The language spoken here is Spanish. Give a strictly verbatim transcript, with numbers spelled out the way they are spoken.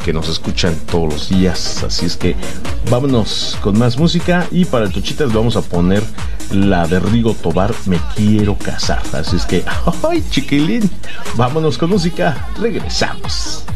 que nos escuchan todos los días. Así es que vámonos con más música, y para el Tochitas vamos a poner la de Rigo Tobar, Me Quiero Casar. Así es que, ¡ay, chiquilín! Vámonos con música, regresamos.